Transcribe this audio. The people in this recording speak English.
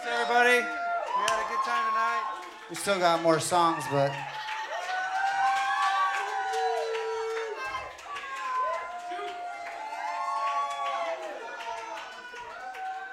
everybody. We had a good time tonight. We still got more songs, but